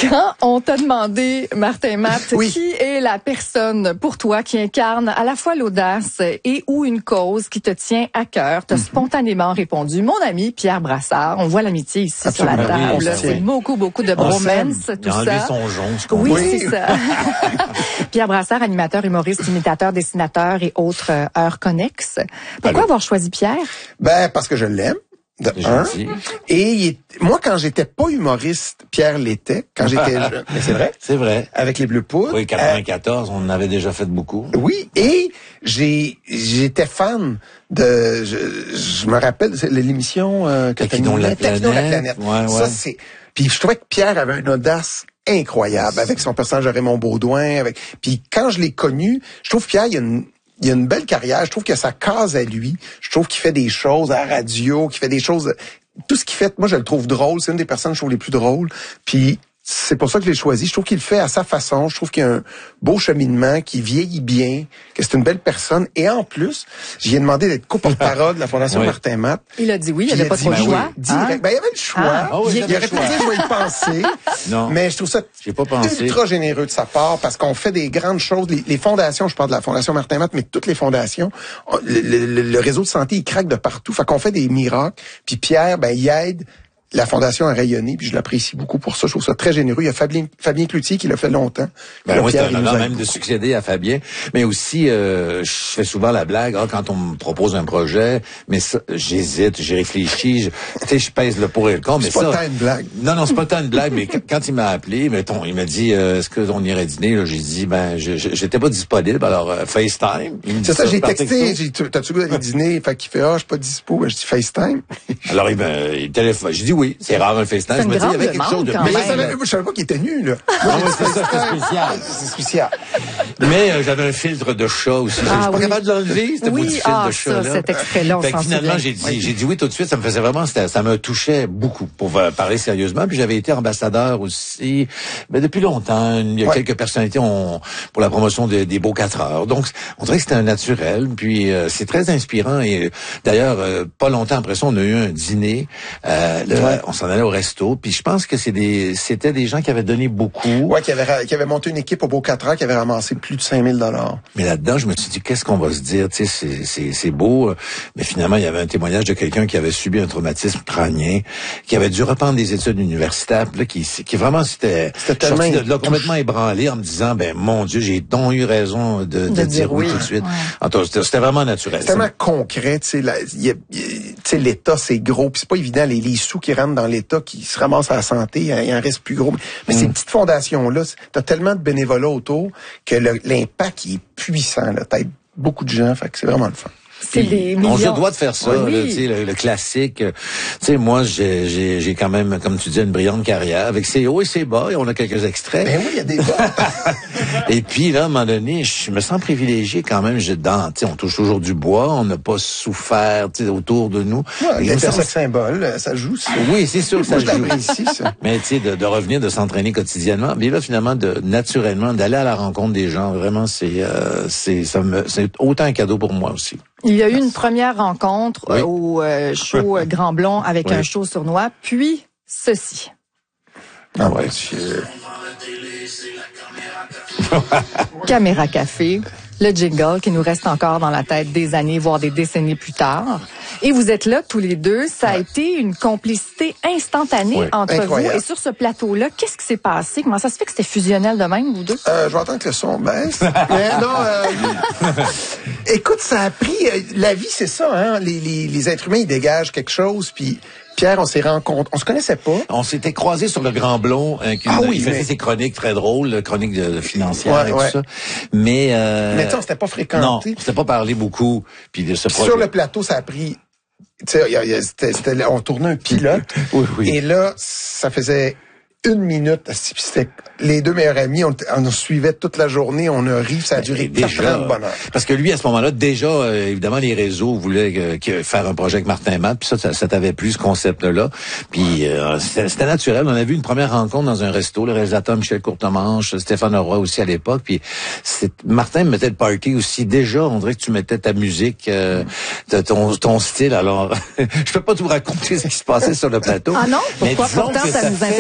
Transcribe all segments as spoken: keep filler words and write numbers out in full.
Quand on t'a demandé, Martin Matt, oui. qui est la personne pour toi qui incarne à la fois l'audace et ou une cause qui te tient à cœur, t'as mm-hmm. spontanément répondu, mon ami Pierre Brassard. On voit l'amitié ici Absolument. Sur la table. Oui, c'est beaucoup, beaucoup de bromance, tout Il a ça. son jonc, oui, oui, c'est ça. Pierre Brassard, animateur, humoriste, imitateur, dessinateur et autres euh, heures connexes. Pourquoi Allô? Avoir choisi Pierre? Ben, parce que je l'aime. De un. Et il est, moi, quand j'étais pas humoriste, Pierre l'était. Quand j'étais jeune. Mais c'est vrai. C'est vrai. Avec les Bleus Poudres. Oui, quatre-vingt-quatorze, euh, on en avait déjà fait beaucoup. Oui. Et j'ai, j'étais fan de, je, je me rappelle, c'est l'émission, euh, que Taquinons la planète. Taquinons la planète. Ouais, Ça, ouais. c'est, puis je trouvais que Pierre avait une audace incroyable avec son personnage de Raymond Baudouin, avec, puis quand je l'ai connu, je trouve Pierre, il y a une, il a une belle carrière. Je trouve que ça case à lui. Je trouve qu'il fait des choses à la radio, qu'il fait des choses... Tout ce qu'il fait, moi, je le trouve drôle. C'est une des personnes, je trouve, les plus drôles. Puis c'est pour ça que je l'ai choisi. Je trouve qu'il le fait à sa façon. Je trouve qu'il y a un beau cheminement, qu'il vieillit bien, que c'est une belle personne. Et en plus, j'y ai demandé d'être co-porte-parole de la Fondation oui. Martin Matt. Il a dit oui, il n'y avait pas trop le choix. Oui, direct. Hein? Ben, il y avait le choix. Ah, oh, il, il aurait pu dire, je vais y penser. Non. Mais je trouve ça J'ai pas pensé. ultra généreux de sa part parce qu'on fait des grandes choses. Les, les fondations, je parle de la Fondation Martin Matt, mais toutes les fondations, le, le, le réseau de santé, il craque de partout. Fait qu'on fait des miracles. Puis Pierre, ben, il aide la Fondation a rayonné, puis je l'apprécie beaucoup pour ça. Je trouve ça très généreux. Il y a Fabien, Fabien Cloutier qui l'a fait longtemps. Ben là, oui, Pierre, c'est un honneur même de succéder à Fabien. Mais aussi, euh, je fais souvent la blague, hein, quand on me propose un projet, mais ça, j'hésite, j'y réfléchis, je, tu sais, je pèse le pour et le contre. C'est mais pas ça, tant une blague. Non, non, c'est pas tant une blague, mais quand il m'a appelé, mettons, il m'a dit, euh, est-ce qu'on irait dîner? Là, j'ai dit, ben, je, je, j'étais pas disponible, alors euh, FaceTime. C'est ça, ça, j'ai texté, j'ai dit, t'as-tu goût d'aller dîner? Fait qu'il fait, ah, je suis pas dispo. Ben, je dis FaceTime. Alors, il me, il téléphone. J'ai dit oui, c'est rare un FaceTime. Je me dis, il y avait quelque chose de... Mais je savais, je savais pas qu'il était nu, là. Moi, ah, c'est ça, c'est spécial. C'est spécial. Mais euh, j'avais un filtre de chat aussi. Ah, je suis oui. pas capable de l'enlever, ce oui, bout de filtre ah, de chat ça, cet extrait-là, on fait que finalement, j'ai dit, oui. j'ai dit oui tout de suite. Ça me faisait vraiment, ça me touchait beaucoup pour parler sérieusement. Puis j'avais été ambassadeur aussi, mais depuis longtemps. Il y a ouais. quelques personnalités ont, pour la promotion de, des beaux quatre heures. Donc, on dirait que c'était un naturel. Puis euh, c'est très inspirant. Et d'ailleurs, euh, pas longtemps après ça, on a eu un dîner. Euh, le, ouais. On s'en allait au resto. Puis je pense que c'est des, c'était des gens qui avaient donné beaucoup. Ouais, qui avaient, qui avaient monté une équipe au beau quatre heures, qui avait ramassé plus de cinq mille dollars. Mais là-dedans, je me suis dit, qu'est-ce qu'on va se dire? Tu sais, c'est, c'est, c'est beau. Mais finalement, il y avait un témoignage de quelqu'un qui avait subi un traumatisme crânien, qui avait dû reprendre des études universitaires, là, qui, qui vraiment c'était, c'était sorti de là complètement ébranlé en me disant, ben, mon Dieu, j'ai donc eu raison de, de, de dire, dire oui tout de suite. Ouais. En tout cas, c'était, c'était vraiment naturel. C'est tellement concret, tu sais, la, y a, y, tu sais, l'État, c'est gros, puis c'est pas évident, les, les sous qui rentrent dans l'État, qui se ramassent à la santé, il en reste plus gros. Mais mm. ces petites fondations-là, t'as tellement de bénévolat autour que le, l'impact il est puissant, là. T'aides beaucoup de gens, fait que c'est vraiment le fun. C'est des millions. On se doit de faire ça, oui. là, tu sais, le, le classique. Tu sais, moi, j'ai, j'ai, j'ai quand même, comme tu dis, une brillante carrière avec ses hauts et ses bas. Et on a quelques extraits. Ben oui, il y a des bas. Et puis là, à un moment donné, je me sens privilégié quand même. J'ai dans, tu sais, on touche toujours du bois, on n'a pas souffert, tu sais, autour de nous. Ouais, l'intersex symbole, ça joue. Ça. Oui, c'est sûr que ça moi, joue. Je l'apprécie, ça. Mais tu sais, de, de revenir, de s'entraîner quotidiennement. Mais là, finalement, de naturellement, d'aller à la rencontre des gens, vraiment, c'est, euh, c'est, ça me, c'est autant un cadeau pour moi aussi. Il y a eu une première rencontre oui. au euh, show Grand Blond avec oui. un show sournois, puis ceci. Ah ouais, c'est... Caméra Café, le jingle qui nous reste encore dans la tête des années, voire des décennies plus tard. Et vous êtes là tous les deux. Ça a ouais. été une complicité instantanée oui. entre Incroyable. vous. Et sur ce plateau-là, qu'est-ce qui s'est passé? Comment ça se fait que c'était fusionnel de même, vous deux? Euh, je vais attendre que le son baisse. Mais non, euh, écoute, ça a pris... Euh, la vie, c'est ça, hein? Les, les, les êtres humains, ils dégagent quelque chose, puis... Pierre, on s'est rencontrés, on se connaissait pas. On s'était croisés sur le Grand Blond. Euh, ah oui, il faisait mais... ses chroniques très drôles, chroniques de, financières ouais, et ouais. tout ça. Mais euh... mais tu sais, on s'était pas fréquentés. Non, on s'était pas parlé beaucoup. Puis de ce puis projet. Sur le plateau, ça a pris. Tu sais, c'était, c'était, on tournait un pilote. oui, oui. Et là, ça faisait une minute. C'était les deux meilleurs amis, on, on nous suivait toute la journée, on a ri, ça a duré quatre ans de bonheur. Parce que lui, à ce moment-là, déjà, euh, évidemment, les réseaux voulaient euh, que, faire un projet avec Martin Matt, puis ça, ça, ça t'avait plu, ce concept-là. Puis euh, c'était, c'était naturel. On a vu une première rencontre dans un resto, le réalisateur Michel Courtemanche, Stéphane Roy aussi à l'époque. Puis c'est, Martin me mettait le party aussi. Déjà, on dirait que tu mettais ta musique, euh, ton, ton style. Alors, je peux pas tout raconter ce qui se passait sur le plateau. Ah non? Pourquoi? Pourtant, ça, ça nous fait, intéresse.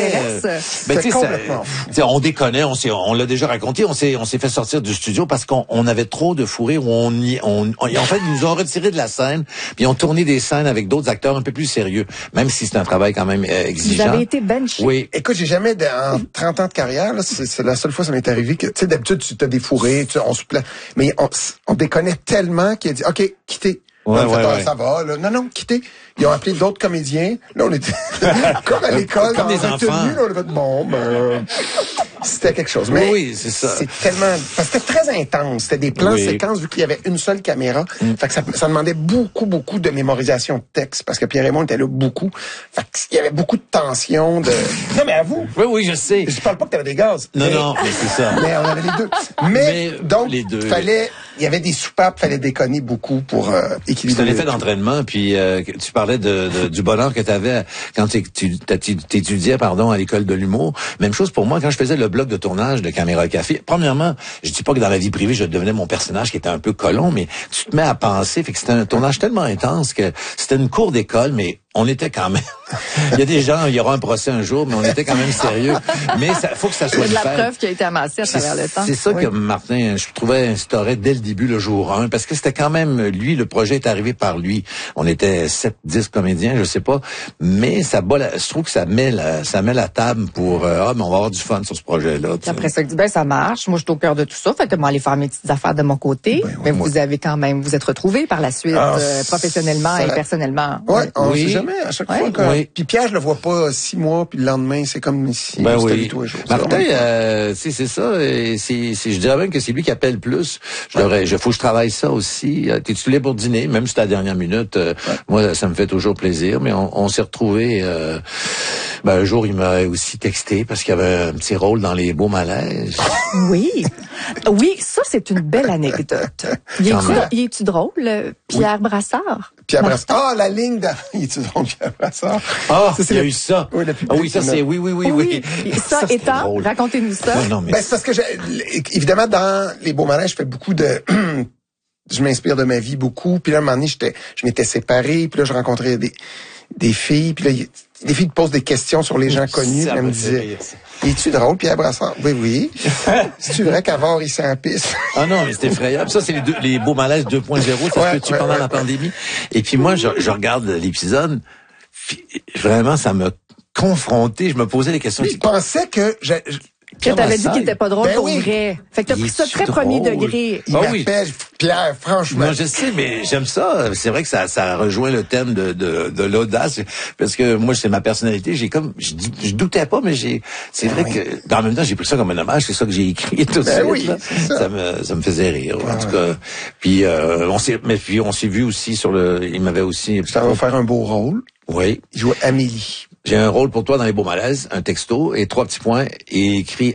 Ben, c'est complètement fou. On déconnait, on s'est, on l'a déjà raconté, on s'est, on s'est fait sortir du studio parce qu'on on avait trop de fourrés où on y, on, on, en fait, ils nous ont retiré de la scène, puis ils ont tourné des scènes avec d'autres acteurs un peu plus sérieux, même si c'est un travail quand même euh, exigeant. Vous avez été benché. Oui. Écoute, j'ai jamais, de, en trente ans de carrière, là, c'est, c'est la seule fois que ça m'est arrivé que, tu sais, d'habitude, tu t'as des fourrés, tu, on se plaint. Mais on, on déconnait tellement qu'il a dit, OK, quittez. Ouais, on ouais, fait, ouais. Ça va, là. Non, non, quittez. Ils ont appelé d'autres comédiens. Là, on était comme à l'école, comme dans des la enfants. retenue, là, on a fait, bon, ben, c'était quelque chose. Mais oui, c'est ça. C'est tellement, parce que c'était très intense. C'était des plans Oui. séquences, vu qu'il y avait une seule caméra. Mm. Fait que ça, ça demandait beaucoup, beaucoup de mémorisation de texte, parce que Pierre-Raymond était là beaucoup. Fait qu'il y avait beaucoup de tension, de... Non, mais à vous. Oui, oui, je sais. Je parle pas que t'avais des gaz. Non, mais, non, mais c'est ça. Mais on avait les deux. Mais, Mais donc, les deux. fallait, il y avait des soupapes, fallait déconner beaucoup pour euh, C'est équilibrer. un effet d'entraînement, puis euh, tu parlais de, de, du bonheur que tu avais quand tu étudiais pardon, à l'école de l'humour. Même chose pour moi, quand je faisais le bloc de tournage de Caméra Café. Premièrement, je dis pas que dans la vie privée, je devenais mon personnage qui était un peu colon, mais tu te mets à penser, fait que c'était un tournage tellement intense que c'était une cour d'école, mais on était quand même... Il y a des gens, il y aura un procès un jour, mais on était quand même sérieux. Mais ça faut que ça soit Il y a de la une preuve qui a été amassée à travers le temps. C'est ça oui. que Martin, je trouvais, instaurait dès le début, le jour un, parce que c'était quand même, lui, le projet est arrivé par lui. On était sept, dix comédiens, je sais pas, mais ça bat la, je trouve que ça met la, ça met la table pour, euh, ah, mais on va avoir du fun sur ce projet-là. Puis après ça, il dit, ben, ça marche. Moi, je suis au cœur de tout ça. Fait que moi, aller faire mes petites affaires de mon côté. Ben, mais moi. Vous avez quand même, vous êtes retrouvés par la suite, ah, euh, professionnellement et personnellement. Ouais, on oui. sait jamais, à chaque ouais. fois. Quand... Oui. Puis Pierre, je le vois pas six mois, puis le lendemain, c'est comme si ben c'était oui. tous les jours. Martin, euh, c'est c'est ça. Et c'est, c'est, je dirais même que c'est lui qui appelle plus. Je ouais. devrais, je faut que je travaille ça aussi. T'es-tu libre pour dîner, même si c'est à la dernière minute. Euh, ouais. Moi, ça me fait toujours plaisir. Mais on, on s'est retrouvés. Euh, ben, un jour, il m'a aussi texté parce qu'il y avait un petit rôle dans Les Beaux Malaises. Oui, oui, ça c'est une belle anecdote. Il est-tu, il est-tu drôle, Pierre oui. Brassard? Pierre Brassard. Ah, la ligne de... Il est-tu drôle, Pierre Brassard? Ah, ça, il y a eu ça. Oui, ah oui, ça c'est... Oui, oui, oui, oui. oui. Ça, ça étant, racontez-nous ça. Non, non, mais... Ben, c'est parce que, je, évidemment, dans Les Beaux Malaises, je fais beaucoup de... je m'inspire de ma vie beaucoup. Puis là, à un moment donné, j'étais, je m'étais séparé. Puis là, je rencontrais des, des filles. Puis là, il, des filles te posent des questions sur les gens connus. Puis elles me disaient, es-tu drôle, Pierre Brassard? Oui, oui. C'est-tu vrai qu'avant, il s'est en piste? Ah non, mais c'est effrayable. Ça, c'est les, deux, les Beaux Malaises deux point zéro. Ça ouais, se peut-tu ouais, pendant ouais, la ouais. pandémie? Et puis moi, je, je regarde l'épisode. Vraiment, ça m'a confronté. Je me posais des questions. Je pensais que... Je, je, que t'avais dit qu'il était pas drôle ben pour oui. vrai. Fait que t'as pris ça très drôle. Premier degré. Il ah m'appelle, oui. Pierre, franchement. Non, je sais, mais j'aime ça. C'est vrai que ça, ça rejoint le thème de, de, de l'audace. Parce que moi, c'est ma personnalité. J'ai comme, je, je doutais pas, mais j'ai, c'est ben vrai oui. que, en même temps, j'ai pris ça comme un hommage. C'est ça que j'ai écrit tout de ben suite. Oui, là. Ça. ça me, ça me faisait rire. Ah, en tout cas. Puis, euh, on s'est, mais puis, on s'est vu aussi sur le, il m'avait aussi. Ça va faire un beau rôle. Oui. Il joue Amélie. J'ai un rôle pour toi dans Les Beaux Malaises, un texto et trois petits points et écrit